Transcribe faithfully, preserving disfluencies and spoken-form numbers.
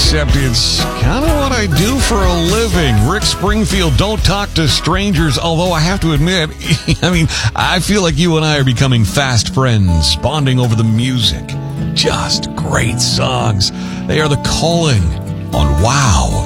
except it's kind of what I do for a living. Rick Springfield, Don't Talk to Strangers, although I have to admit, I mean, I feel like you and I are becoming fast friends, bonding over the music. Just great songs. They are The Calling on Wow